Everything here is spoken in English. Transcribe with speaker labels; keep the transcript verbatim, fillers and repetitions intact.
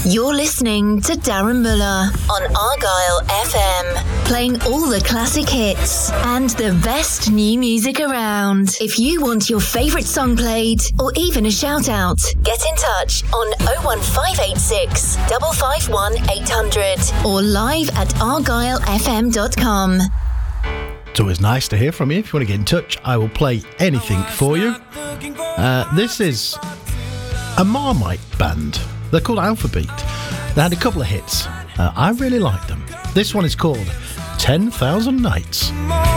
Speaker 1: You're listening to Darren Muller on Argyle F M, playing all the classic hits and the best new music around. If you want your favourite song played or even a shout out, get in touch on oh one five eight six, five five one, eight hundred or live at argyle f m dot com.
Speaker 2: It's always nice to hear from you. If you want to get in touch, I will play anything for you. Uh, this is a Marmite band. They're called Alphabeat. They had a couple of hits. Uh, I really like them. This one is called ten thousand Nights.